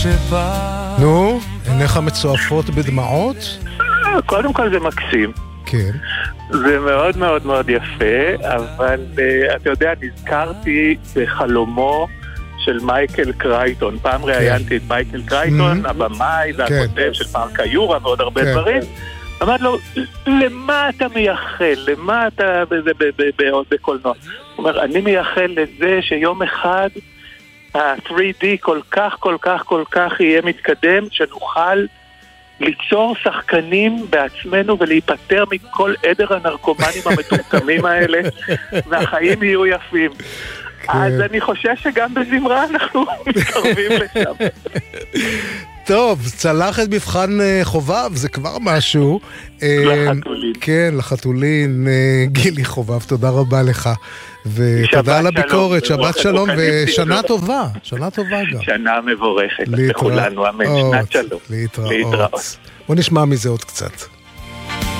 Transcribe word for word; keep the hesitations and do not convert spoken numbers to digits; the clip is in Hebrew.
נו, עיניך מצועפות בדמעות? קודם כל זה מקסים. כן. זה מאוד מאוד מאוד יפה, אבל uh, אתה יודע, נזכרתי בחלומו של מייקל קרייטון. פעם ראיינתי את מייקל קרייטון, הבמאי והכותב של פארק היורה ועוד הרבה דברים. אמרתי לו, למה אתה מייחל? למה אתה בעוד בקולנוע? הוא אומר, אני מייחל לזה שיום אחד ה-תרי די כל כך כל כך כל כך יהיה מתקדם, שנוכל ליצור שחקנים בעצמנו ולהיפטר מכל עדר הנרקומנים המתוחכמים האלה, והחיים יהיו יפים. אז אני חושב שגם בזמרה אנחנו מתקרבים לשם. טוב, צלח את מבחן חובב, זה כבר משהו. לחתולין. כן, לחתולין. גילי חובב, תודה רבה לך. ותודה על הביקורת, שבת שלום ושנה טובה. שנה טובה גם. שנה מבורכת לכולנו, אמן. שנת שלום. להתראות. בוא נשמע מזה עוד קצת.